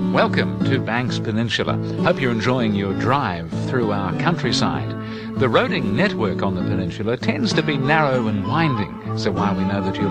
Welcome to Banks Peninsula. Hope you're enjoying your drive through our countryside. The roading network on the peninsula tends to be narrow and winding, so while we know that you'll